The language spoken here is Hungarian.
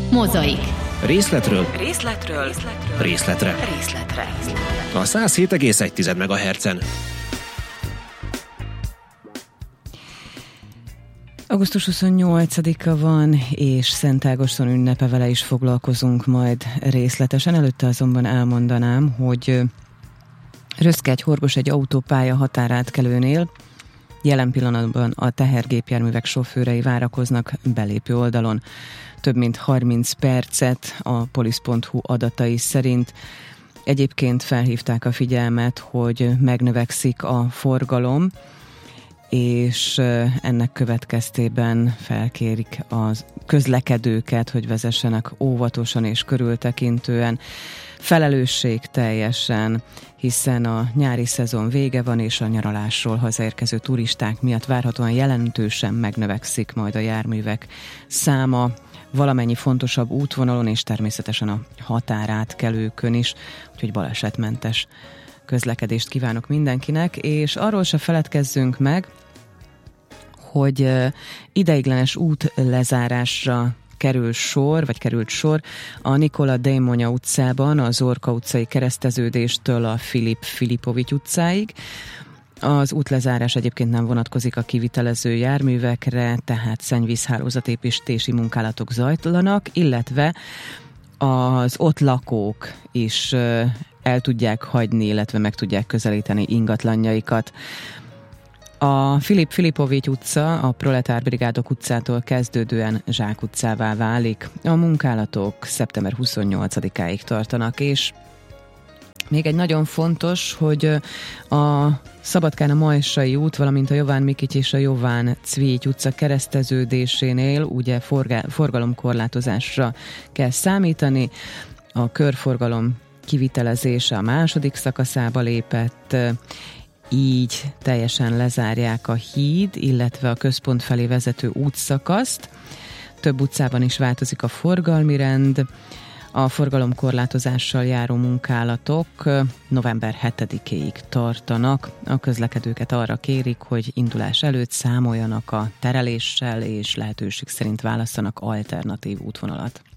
Mozaik. Részletről részletre. A 107,1 MHz-en. Augusztus 28-a van, és Szent Ágoston ünnepe, vele is foglalkozunk majd részletesen. Előtte azonban elmondanám, hogy Röszkegy-Horgos egy autópálya határátkelőnél jelen pillanatban a tehergépjárművek sofőrei várakoznak belépő oldalon. Több mint 30 percet a polisz.hu adatai szerint. Egyébként felhívták a figyelmet, hogy megnövekszik a forgalom, és ennek következtében felkérik a közlekedőket, hogy vezessenek óvatosan és körültekintően, felelősségteljesen, hiszen a nyári szezon vége van, és a nyaralásról hazaérkező turisták miatt várhatóan jelentősen megnövekszik majd a járművek száma valamennyi fontosabb útvonalon, és természetesen a határátkelőkön is, úgyhogy balesetmentes közlekedést kívánok mindenkinek, és arról se feledkezzünk meg, hogy ideiglenes útlezárásra került sor a Nikola Démonja utcában, a Zorka utcai kereszteződéstől a Filip Filipovics utcáig. Az útlezárás egyébként nem vonatkozik a kivitelező járművekre, tehát szennyvízhálózatépítési munkálatok zajlanak, illetve az ott lakók is el tudják hagyni, illetve meg tudják közelíteni ingatlanjaikat. A Filip Filipovics utca a Proletár Brigádok utcától kezdődően Zsák utcává válik. A munkálatok szeptember 28-áig tartanak, és még egy nagyon fontos, hogy a Szabadkán a Majsai út, valamint a Jován Mikics és a Jován Cvigy utca kereszteződésénél ugye forgalomkorlátozásra kell számítani. A körforgalom kivitelezése a második szakaszába lépett, így teljesen lezárják a híd, illetve a központ felé vezető útszakaszt. Több utcában is változik a forgalmi rend. A forgalomkorlátozással járó munkálatok november 7-éig tartanak. A közlekedőket arra kérik, hogy indulás előtt számoljanak a tereléssel, és lehetőség szerint válasszanak alternatív útvonalat.